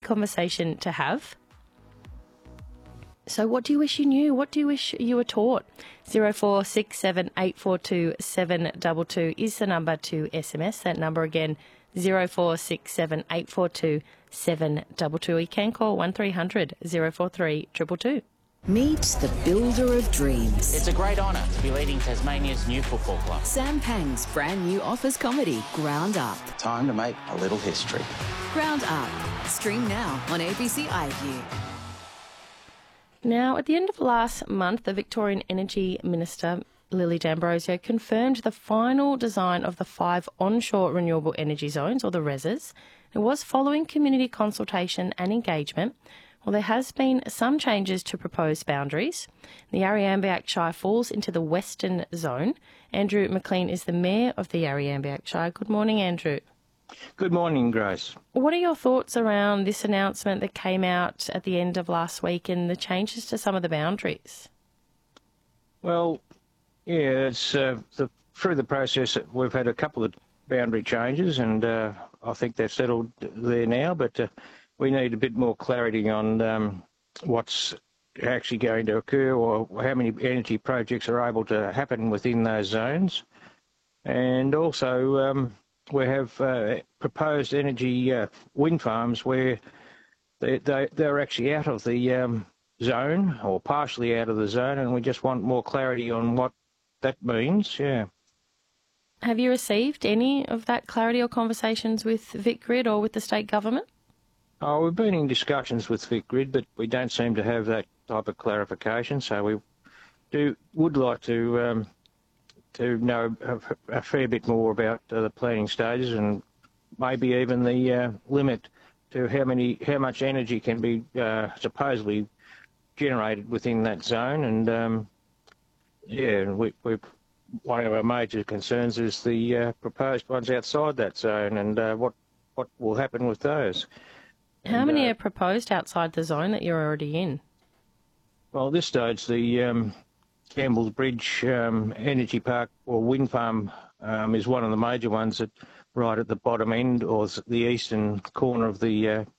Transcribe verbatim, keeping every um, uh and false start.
conversation to have. So what do you wish you knew? What do you wish you were taught? zero four six seven eight four two seven two two is the number to S M S. That number again, zero four six seven eight four two seven two two. You can call one three hundred oh four three two two two. Meet the builder of dreams. It's a great honour to be leading Tasmania's new football club. Sam Pang's brand new office comedy, Ground Up. Time to make a little history. Ground Up. Stream now on A B C iView. Now, at the end of last month, the Victorian Energy Minister, Lily D'Ambrosio, confirmed the final design of the five onshore renewable energy zones, or the R E Zs. It was following community consultation and engagement. Well, there has been some changes to proposed boundaries. The Yarriambiack Shire falls into the western zone. Andrew McLean is the Mayor of the Yarriambiack Shire. Good morning, Andrew. Good morning, Grace. What are your thoughts around this announcement that came out at the end of last week and the changes to some of the boundaries? Well, yeah, it's uh, the, through the process we've had a couple of boundary changes, and uh, I think they've settled there now, but uh, we need a bit more clarity on um, what's actually going to occur, or how many energy projects are able to happen within those zones. And also um, we have uh, proposed energy uh, wind farms where they, they, they're actually out of the um, zone, or partially out of the zone, and we just want more clarity on what that means, yeah. Have you received any of that clarity or conversations with VicGrid or with the state government? Oh, we've been in discussions with VicGrid, but we don't seem to have that type of clarification, so we do would like to um, to know a, a fair bit more about uh, the planning stages, and maybe even the uh, limit to how many, how much energy can be uh, supposedly generated within that zone. And um, yeah, we, we one of our major concerns is the uh, proposed ones outside that zone, and uh, what what will happen with those. How and, many uh, are proposed outside the zone that you're already in? Well, at this stage, the um, Campbell's Bridge um, Energy Park or wind farm um, is one of the major ones that right at the bottom end, or the eastern corner of the uh,